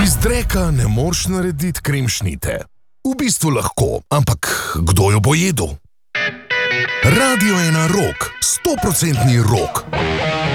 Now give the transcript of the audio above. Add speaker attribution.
Speaker 1: Iz dreka ne moreš narediti kremšnite. V bistvu lahko, ampak kdo jo bo jedel? Radio 1 Rock, 100% rock.